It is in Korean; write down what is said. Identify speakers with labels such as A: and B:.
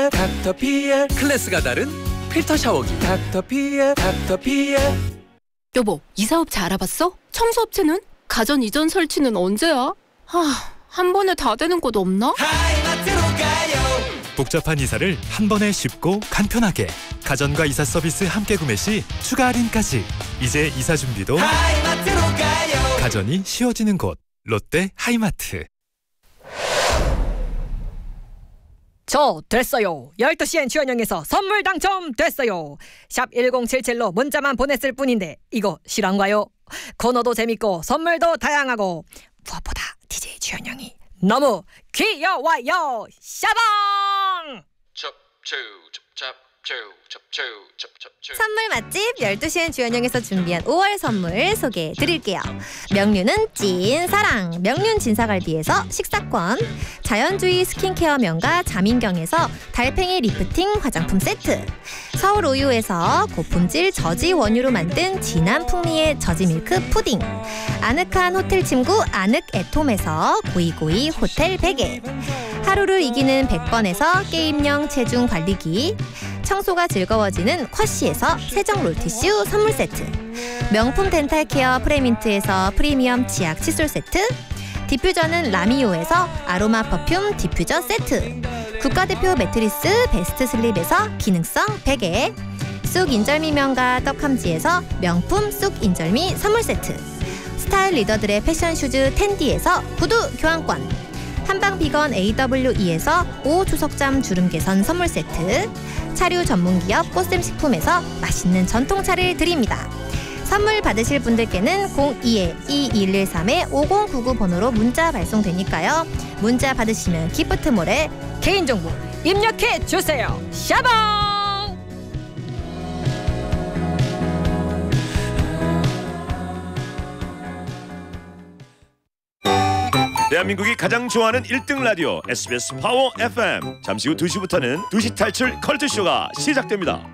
A: 닥터피엘. 클래스가 다른 필터 샤워기 닥터피엘.
B: 여보, 이사업체 알아봤어? 청소업체는? 가전 이전 설치는 언제야? 한 번에 다 되는 곳 없나?
C: 하이마트로 가요.
D: 복잡한 이사를 한 번에 쉽고 간편하게. 가전과 이사 서비스 함께 구매 시 추가 할인까지. 이제 이사 준비도
C: 하이마트로 가요.
D: 가전이 쉬워지는 곳. 롯데 하이마트.
E: 저 됐어요. 12시엔 주연영에서 선물 당첨됐어요. 샵 1077로 문자만 보냈을 뿐인데 이거 실화인가요? 코너도 재밌고 선물도 다양하고 무엇보다 DJ 주연영이 너무 귀여워요. 샤방!
F: 선물 맛집 12시엔 주연영에서 준비한 5월 선물 소개해드릴게요. 명륜은 찐사랑 명륜 진사갈비에서 식사권, 자연주의 스킨케어 명가 자민경에서 달팽이 리프팅 화장품 세트, 서울 우유에서 고품질 저지 원유로 만든 진한 풍미의 저지 밀크 푸딩, 아늑한 호텔 침구 아늑애톰에서 고이고이 호텔 베개, 하루를 이기는 100번에서 게임형 체중 관리기, 청소가 즐거워지는 쿼시에서 세정 롤티슈 선물 세트, 명품 덴탈케어 프레민트에서 프리미엄 치약 칫솔 세트, 디퓨저는 라미오에서 아로마 퍼퓸 디퓨저 세트, 국가대표 매트리스 베스트 슬립에서 기능성 베개, 쑥 인절미 명가 떡함지에서 명품 쑥 인절미 선물 세트, 스타일 리더들의 패션 슈즈 텐디에서 구두 교환권, 한방 비건 AWE에서 5초석잠 주름 개선 선물 세트, 차류 전문기업 꽃샘식품에서 맛있는 전통차를 드립니다. 선물 받으실 분들께는 02-2113-5099 번호로 문자 발송되니까요. 문자 받으시면 기프트몰에
E: 개인정보 입력해주세요. 샤방!
G: 대한민국이 가장 좋아하는 1등 라디오 SBS 파워 FM. 잠시 후 2시부터는 2시 탈출 컬투쇼가 시작됩니다.